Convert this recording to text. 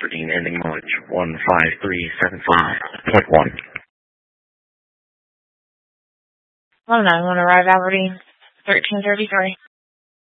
Aberdeen, ending mileage 15375.1. Oh, 9-1 arrive Aberdeen, 1333.